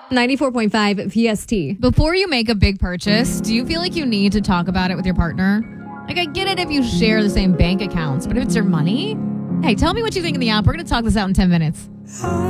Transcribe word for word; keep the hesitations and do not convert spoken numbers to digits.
ninety-four point five P S T. Before you make a big purchase, do you feel like you need to talk about it with your partner? Like, I get it if you share the same bank accounts, but if it's your money, hey, tell me what you think in the app. We're going to talk this out in ten minutes.